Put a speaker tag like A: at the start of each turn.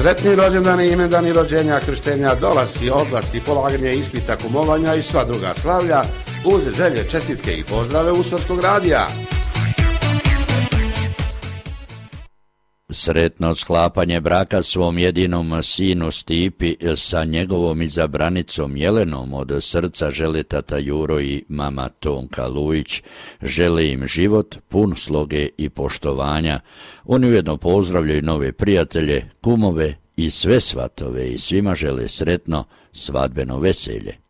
A: Sretni rođendani, imendani, rođenja, krštenja, dolasci, oglasci, polaganje ispita, kumovanja i sva druga slavlja uz želje, čestitke i pozdrave Usorskog radija.
B: Sretno sklapanje braka svom jedinom sinu Stipi sa njegovom izabranicom Jelenom od srca žele tata Juro i mama Tonka Lujić. Žele im život pun sloge i poštovanja. Oni ujedno pozdravljaju nove prijatelje, kumove i sve svatove i svima žele sretno svadbeno veselje.